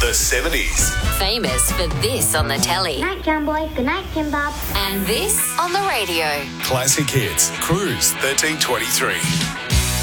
The 70s. Famous for this on the telly. Good night, John Boy. Good night, Tim Bob. And this on the radio. Classic hits. Cruise 1323.